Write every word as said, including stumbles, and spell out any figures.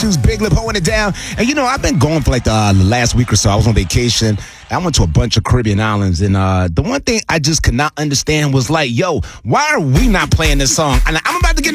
Who's Big Lip holding it down. And you know, I've been going for like the, uh, the last week or so. I was on vacation. I went to a bunch of Caribbean islands, and uh, the one thing I just could not understand was like, yo, why are we not playing this song? And I'm about to get